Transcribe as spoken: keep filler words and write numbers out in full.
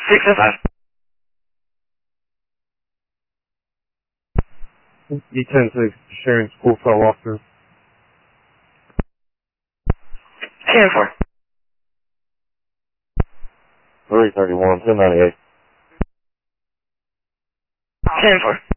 six and five. D ten six, sharing school cell walkthrough. ten four. three thirty-one, two ninety-eight. ten four.